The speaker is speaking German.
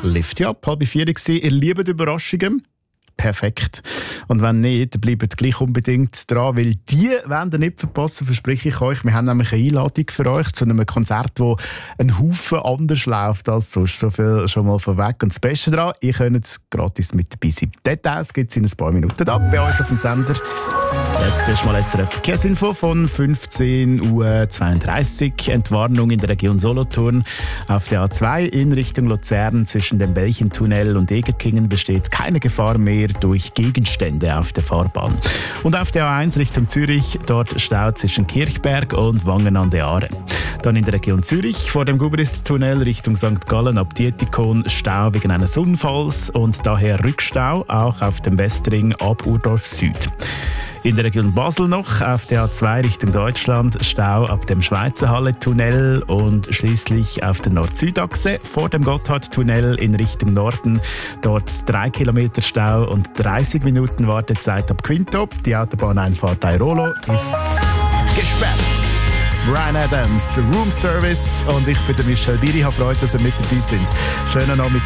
Lift You Up, 3:30. Ihr liebt Überraschungen? Perfekt. Und wenn nicht, bleibt gleich unbedingt dran, weil die wollen ihr nicht verpassen, verspreche ich euch. Wir haben nämlich eine Einladung für euch zu einem Konzert, wo ein Haufen anders läuft als sonst. So viel schon mal vorweg. Und das Beste daran, ihr könnt gratis mit dabei sein. Details gibt es in ein paar Minuten ab bei uns auf dem Sender. Jetzt erstmal SRF Verkehrsinfo von 15:32 Uhr. Entwarnung in der Region Solothurn. Auf der A2 in Richtung Luzern zwischen dem Belchentunnel und Egerkingen besteht keine Gefahr mehr durch Gegenstände auf der Fahrbahn. Und auf der A1 Richtung Zürich, dort Stau zwischen Kirchberg und Wangen an der Aare. Dann in der Region Zürich vor dem Gubrist-Tunnel Richtung St. Gallen ab Dietikon Stau wegen eines Unfalls und daher Rückstau auch auf dem Westring ab Urdorf Süd. In der Region Basel noch, auf der A2 Richtung Deutschland, Stau ab dem Schweizerhalle-Tunnel und schließlich auf der Nord-Süd-Achse vor dem Gotthardtunnel in Richtung Norden. Dort 3 Kilometer Stau und 30 Minuten Wartezeit ab Quinto. Die Autobahneinfahrt Airolo ist gesperrt. Bryan Adams, Room Service und ich bin der Michel Diri. Ich habe Freude, dass ihr mit dabei sind. Schönen Nachmittag.